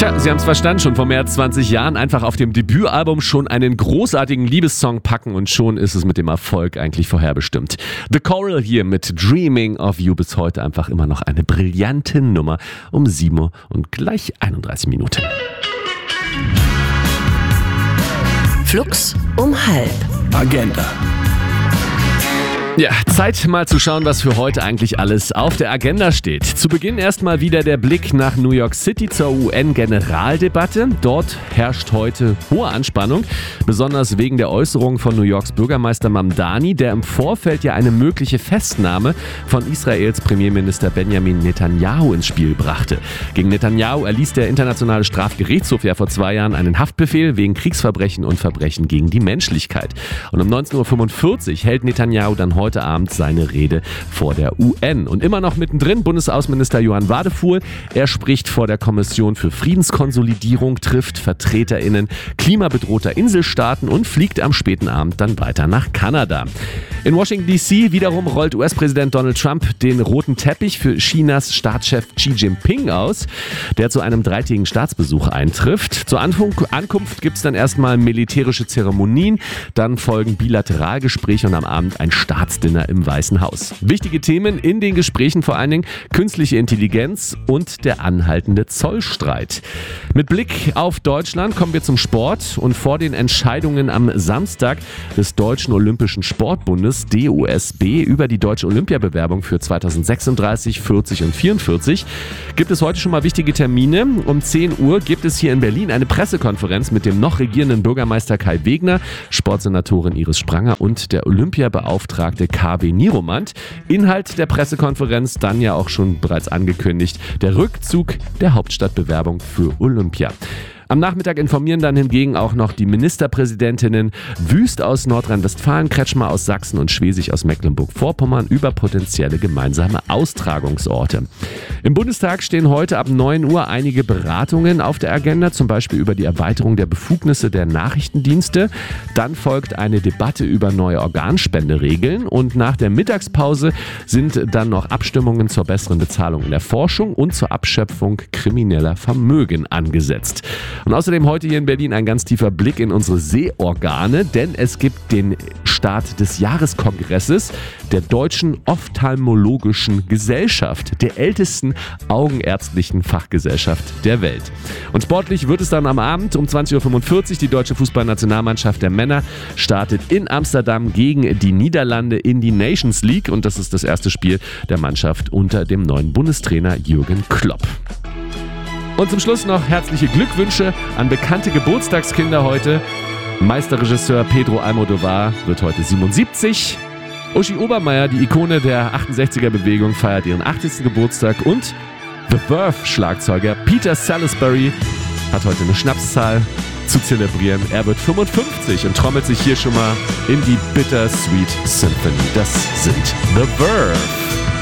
Ja, Sie haben es verstanden, schon vor mehr als 20 Jahren einfach auf dem Debütalbum schon einen großartigen Liebessong packen und schon ist es mit dem Erfolg eigentlich vorherbestimmt. The Coral hier mit Dreaming of You, bis heute einfach immer noch eine brillante Nummer um 7 Uhr und gleich 31 Minuten. Flux um 12:30. Agenda. Ja, Zeit mal zu schauen, was für heute eigentlich alles auf der Agenda steht. Zu Beginn erstmal wieder der Blick nach New York City zur UN-Generaldebatte. Dort herrscht heute hohe Anspannung, besonders wegen der Äußerungen von New Yorks Bürgermeister Mamdani, der im Vorfeld ja eine mögliche Festnahme von Israels Premierminister Benjamin Netanyahu ins Spiel brachte. Gegen Netanyahu erließ der Internationale Strafgerichtshof ja vor 2 Jahren einen Haftbefehl wegen Kriegsverbrechen und Verbrechen gegen die Menschlichkeit. Und um 19.45 Uhr hält Netanyahu dann heute Abend seine Rede vor der UN. Und immer noch mittendrin Bundesaußenminister Johann Wadefuhl. Er spricht vor der Kommission für Friedenskonsolidierung, trifft VertreterInnen klimabedrohter Inselstaaten und fliegt am späten Abend dann weiter nach Kanada. In Washington D.C. wiederum rollt US-Präsident Donald Trump den roten Teppich für Chinas Staatschef Xi Jinping aus, der zu einem 3-tägigen Staatsbesuch eintrifft. Zur Ankunft gibt es dann erstmal militärische Zeremonien, dann folgen Bilateralgespräche und am Abend ein Staatsdinner im Weißen Haus. Wichtige Themen in den Gesprächen vor allen Dingen künstliche Intelligenz und der anhaltende Zollstreit. Mit Blick auf Deutschland kommen wir zum Sport und vor den Entscheidungen am Samstag des Deutschen Olympischen Sportbundes DOSB über die deutsche Olympiabewerbung für 2036, 40 und 44 gibt es heute schon mal wichtige Termine. Um 10 Uhr gibt es hier in Berlin eine Pressekonferenz mit dem noch regierenden Bürgermeister Kai Wegner, Sportsenatorin Iris Spranger und der Olympiabeauftragte KW Niromant. Inhalt der Pressekonferenz dann ja auch schon bereits angekündigt, der Rückzug der Hauptstadtbewerbung für Olympia. Am Nachmittag informieren dann hingegen auch noch die Ministerpräsidentinnen Wüst aus Nordrhein-Westfalen, Kretschmer aus Sachsen und Schwesig aus Mecklenburg-Vorpommern über potenzielle gemeinsame Austragungsorte. Im Bundestag stehen heute ab 9 Uhr einige Beratungen auf der Agenda, zum Beispiel über die Erweiterung der Befugnisse der Nachrichtendienste. Dann folgt eine Debatte über neue Organspenderegeln und nach der Mittagspause sind dann noch Abstimmungen zur besseren Bezahlung in der Forschung und zur Abschöpfung krimineller Vermögen angesetzt. Und außerdem heute hier in Berlin ein ganz tiefer Blick in unsere Sehorgane, denn es gibt den Start des Jahreskongresses der Deutschen Ophthalmologischen Gesellschaft, der ältesten augenärztlichen Fachgesellschaft der Welt. Und sportlich wird es dann am Abend um 20.45 Uhr. Die deutsche Fußballnationalmannschaft der Männer startet in Amsterdam gegen die Niederlande in die Nations League und das ist das erste Spiel der Mannschaft unter dem neuen Bundestrainer Jürgen Klopp. Und zum Schluss noch herzliche Glückwünsche an bekannte Geburtstagskinder heute. Meisterregisseur Pedro Almodovar wird heute 77. Uschi Obermeier, die Ikone der 68er-Bewegung, feiert ihren 80. Geburtstag. Und The Verve-Schlagzeuger Peter Salisbury hat heute eine Schnapszahl zu zelebrieren. Er wird 55 und trommelt sich hier schon mal in die Bittersweet Symphony. Das sind The Verve.